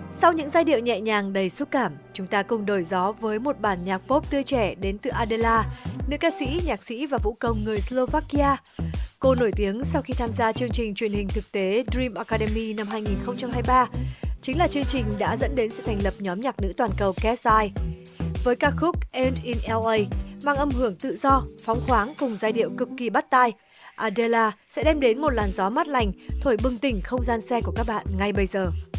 Sau những giai điệu nhẹ nhàng đầy xúc cảm, chúng ta cùng đổi gió với một bản nhạc pop tươi trẻ đến từ Adela, nữ ca sĩ, nhạc sĩ và vũ công người Slovakia. Cô nổi tiếng sau khi tham gia chương trình truyền hình thực tế Dream Academy năm 2023, chính là chương trình đã dẫn đến sự thành lập nhóm nhạc nữ toàn cầu Cat's Eye. Với ca khúc End in LA, mang âm hưởng tự do, phóng khoáng cùng giai điệu cực kỳ bắt tai, Adela sẽ đem đến một làn gió mát lành, thổi bừng tỉnh không gian xe của các bạn ngay bây giờ.